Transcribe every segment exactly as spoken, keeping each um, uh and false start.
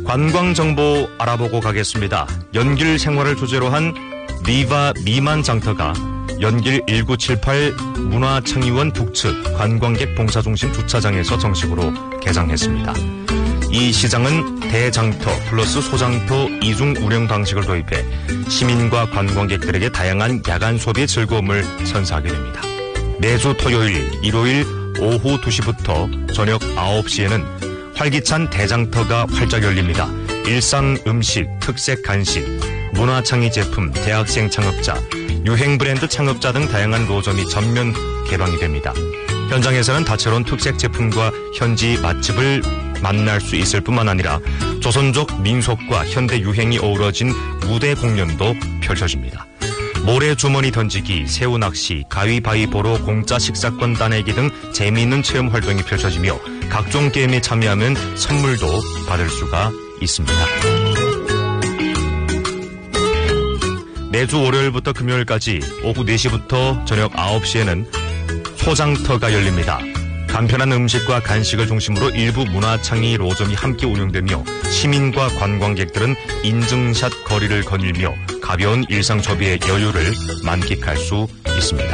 관광 정보 알아보고 가겠습니다. 연길 생활을 주제로 한 리바 미만 장터가 연길 일구칠팔 문화창의원 북측 관광객 봉사중심 주차장에서 정식으로 개장했습니다. 이 시장은 대장터 플러스 소장터 이중 운영 방식을 도입해 시민과 관광객들에게 다양한 야간 소비의 즐거움을 선사하게 됩니다. 매주 토요일, 일요일 오후 두 시부터 저녁 아홉 시에는 활기찬 대장터가 활짝 열립니다. 일상 음식, 특색 간식, 문화창의 제품, 대학생 창업자, 유행 브랜드 창업자 등 다양한 노점이 전면 개방이 됩니다. 현장에서는 다채로운 특색 제품과 현지 맛집을 만날 수 있을 뿐만 아니라 조선족 민속과 현대 유행이 어우러진 무대 공연도 펼쳐집니다. 모래 주머니 던지기, 새우 낚시, 가위바위보로 공짜 식사권 따내기 등 재미있는 체험 활동이 펼쳐지며 각종 게임에 참여하면 선물도 받을 수가 있습니다. 매주 월요일부터 금요일까지 오후 네 시부터 저녁 아홉 시에는 소장터가 열립니다. 간편한 음식과 간식을 중심으로 일부 문화창의 노점이 함께 운영되며 시민과 관광객들은 인증샷 거리를 거닐며 가벼운 일상 소비의 여유를 만끽할 수 있습니다.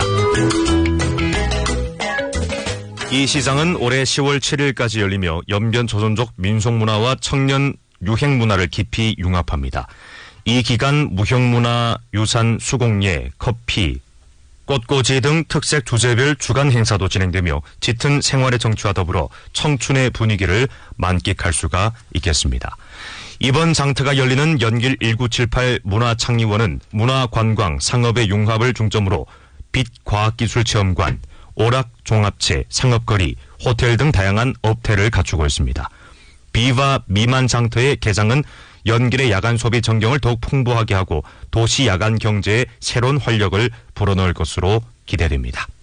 이 시장은 올해 시월 칠일까지 열리며 연변 조선족 민속문화와 청년 유행문화를 깊이 융합합니다. 이 기간 무형문화, 유산, 수공예, 커피, 꽃꽂이 등 특색 주제별 주간 행사도 진행되며 짙은 생활의 정취와 더불어 청춘의 분위기를 만끽할 수가 있겠습니다. 이번 장터가 열리는 연길 일구칠팔 문화창의원은 문화관광, 상업의 융합을 중점으로 빛과학기술체험관, 오락종합체, 상업거리, 호텔 등 다양한 업태를 갖추고 있습니다. 비와 미만 장터의 개장은 연길의 야간 소비 전경을 더욱 풍부하게 하고 도시 야간 경제에 새로운 활력을 불어넣을 것으로 기대됩니다.